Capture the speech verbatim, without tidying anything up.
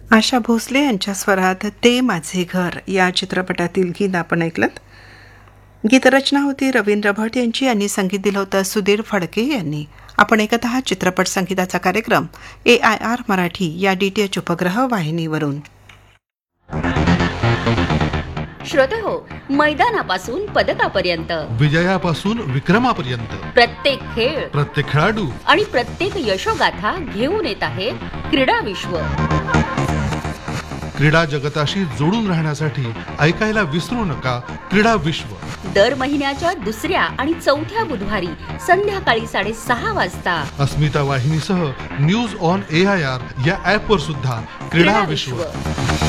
आशा भोसले यांच्या स्वरात ते माझे घर या चित्रपटातील गीत आपण ऐकलत. गीतरचना होती रवींद्र भट यांची आणि संगीत दिलं होतं सुधीर फडके यांनी. आपण ऐकत आहात चित्रपट संगीताचा कार्यक्रम ए आय आर मराठी या डीटीएच उपग्रह वाहिनीवरून. श्रोते हो, मैदानापासून पदकापर्यंत, विजयापासून विक्रमापर्यंत प्रत्येक खेळ, प्रत्येक खेळाडू आणि प्रत्येक यशोगाथा घेऊन येत आहे क्रीडा विश्व. क्रीडा जगताशी जोडून राहण्यासाठी ऐकायला विसरू नका क्रीडा विश्व. दर महिन्याच्या दुसऱ्या आणि चौथ्या बुधवारी संध्याकाळी साडेसहा वाजता अस्मिता वाहिनीसह news on A I R या ऍप वर सुद्धा क्रीडा विश्व.